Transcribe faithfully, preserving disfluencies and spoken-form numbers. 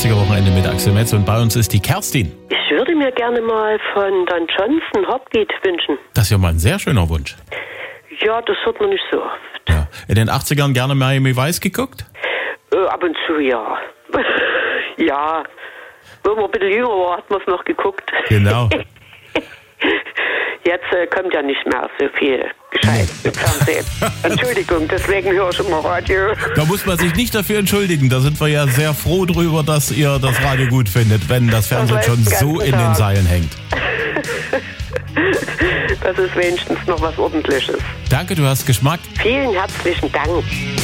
achtziger-Wochenende mit Axel Metz und bei uns ist die Kerstin. Ich würde mir gerne mal von Don Johnson Hopbeat wünschen. Das ist ja mal ein sehr schöner Wunsch. Ja, das hört man nicht so oft. Ja. In den achtzigern gerne Miami Vice geguckt? Äh, ab und zu, ja. Ja, wo man ein bisschen jünger war, hat man es noch geguckt. Genau. Jetzt äh, kommt ja nicht mehr so viel gescheit im Fernsehen. Entschuldigung, deswegen höre ich immer Radio. Da muss man sich nicht dafür entschuldigen. Da sind wir ja sehr froh drüber, dass ihr das Radio gut findet, wenn das Fernsehen schon so in den Seilen hängt. Das ist wenigstens noch was Ordentliches. Danke, du hast Geschmack. Vielen herzlichen Dank.